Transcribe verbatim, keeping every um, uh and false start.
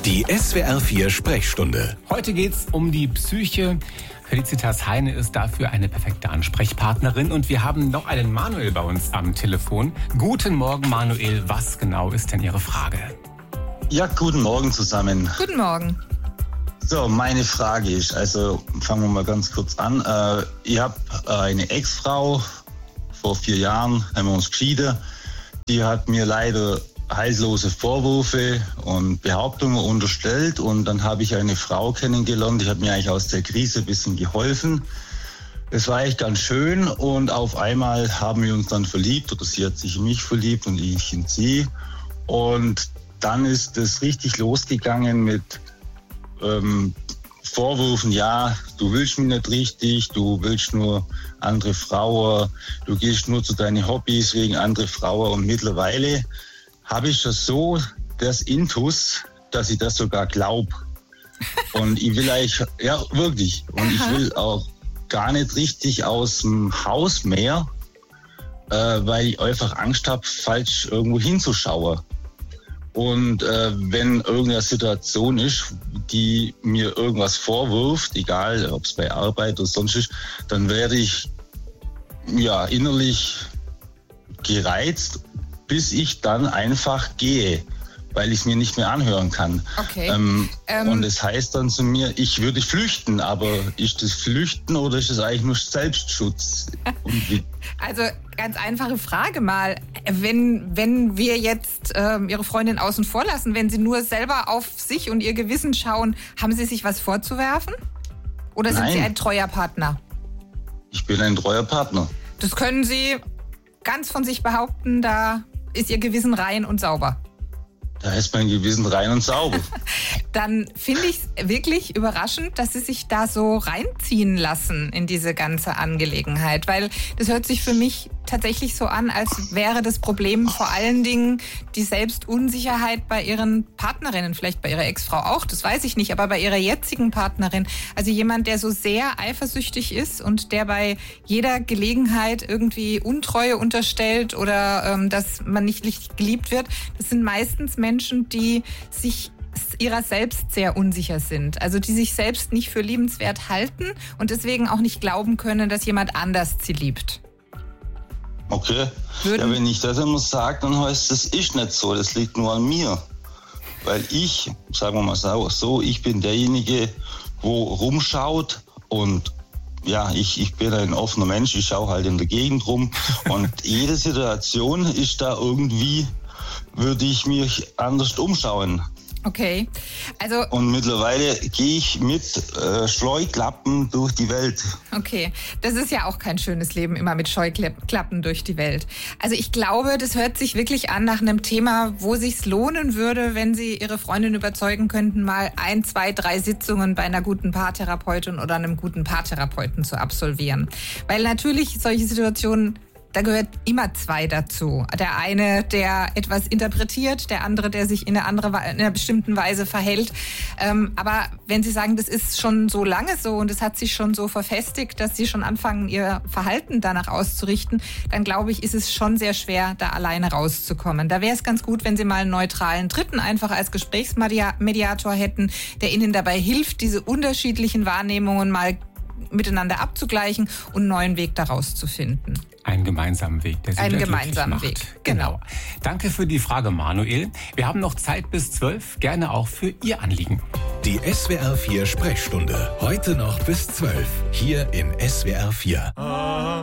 Die S W R vier Sprechstunde. Heute geht's um die Psyche. Felicitas Heine ist dafür eine perfekte Ansprechpartnerin. Und wir haben noch einen Manuel bei uns am Telefon. Guten Morgen, Manuel. Was genau ist denn Ihre Frage? Ja, guten Morgen zusammen. Guten Morgen. So, meine Frage ist, also fangen wir mal ganz kurz an. Äh, ich habe eine Ex-Frau, vor vier Jahren haben wir uns geschieden. Die hat mir leider haltlose Vorwürfe und Behauptungen unterstellt. Und dann habe ich eine Frau kennengelernt, die hat mir eigentlich aus der Krise ein bisschen geholfen. Es war echt ganz schön und auf einmal haben wir uns dann verliebt, oder sie hat sich in mich verliebt und ich in sie. Und dann ist es richtig losgegangen mit ähm, Vorwürfen, ja, du willst mich nicht richtig, du willst nur andere Frauen, du gehst nur zu deinen Hobbys wegen andere Frauen. Und mittlerweile habe ich das so, das Intus, dass ich das sogar glaube. Und ich will eigentlich, ja wirklich, und Aha. ich will auch gar nicht richtig aus dem Haus mehr, äh, weil ich einfach Angst habe, falsch irgendwo hinzuschauen. Und äh, wenn irgendeine Situation ist, die mir irgendwas vorwirft, egal ob es bei Arbeit oder sonst ist, dann werde ich ja innerlich gereizt, bis ich dann einfach gehe, weil ich es mir nicht mehr anhören kann. Okay. Ähm, ähm, und es heißt dann zu mir, ich würde flüchten, aber ist das Flüchten oder ist es eigentlich nur Selbstschutz? Und wie also ganz einfache Frage mal, wenn, wenn wir jetzt ähm, Ihre Freundin außen vor lassen, wenn Sie nur selber auf sich und Ihr Gewissen schauen, haben Sie sich was vorzuwerfen? Oder sind Nein. Sie ein treuer Partner? Ich bin ein treuer Partner. Das können Sie ganz von sich behaupten, da ist Ihr Gewissen rein und sauber. Da ist mein Gewissen rein und sauber. Dann finde ich es wirklich überraschend, dass Sie sich da so reinziehen lassen in diese ganze Angelegenheit. Weil das hört sich für mich tatsächlich so an, als wäre das Problem vor allen Dingen die Selbstunsicherheit bei Ihren Partnerinnen. Vielleicht bei Ihrer Ex-Frau auch, das weiß ich nicht. Aber bei Ihrer jetzigen Partnerin. Also jemand, der so sehr eifersüchtig ist und der bei jeder Gelegenheit irgendwie Untreue unterstellt oder ähm, dass man nicht richtig geliebt wird. Das sind meistens Menschen, die sich ihrer selbst sehr unsicher sind. Also die sich selbst nicht für liebenswert halten und deswegen auch nicht glauben können, dass jemand anders sie liebt. Okay. Würden ja, wenn ich das immer sage, dann heißt es, ist nicht so. Das liegt nur an mir. Weil ich, sagen wir mal so, ich bin derjenige, wo rumschaut und ja, ich, ich bin ein offener Mensch. Ich schaue halt in der Gegend rum und jede Situation ist da irgendwie, würde ich mich anders umschauen. Okay, also... Und mittlerweile gehe ich mit äh, Scheuklappen durch die Welt. Okay, das ist ja auch kein schönes Leben, immer mit Scheuklappen durch die Welt. Also ich glaube, das hört sich wirklich an nach einem Thema, wo sich's lohnen würde, wenn Sie Ihre Freundin überzeugen könnten, mal ein, zwei, drei Sitzungen bei einer guten Paartherapeutin oder einem guten Paartherapeuten zu absolvieren. Weil natürlich solche Situationen... Da gehört immer zwei dazu. Der eine, der etwas interpretiert, der andere, der sich in einer, andere, in einer bestimmten Weise verhält. Ähm, aber wenn Sie sagen, das ist schon so lange so und es hat sich schon so verfestigt, dass Sie schon anfangen, Ihr Verhalten danach auszurichten, dann glaube ich, ist es schon sehr schwer, da alleine rauszukommen. Da wäre es ganz gut, wenn Sie mal einen neutralen Dritten einfach als Gesprächsmediator hätten, der Ihnen dabei hilft, diese unterschiedlichen Wahrnehmungen mal miteinander abzugleichen und einen neuen Weg daraus zu finden. Einen gemeinsamen Weg, der Sie Einen glücklich gemeinsamen macht. Weg, genau. Danke für die Frage, Manuel. Wir haben noch Zeit bis zwölf, gerne auch für Ihr Anliegen. Die S W R vier Sprechstunde. Heute noch bis zwölf. Hier in S W R vier.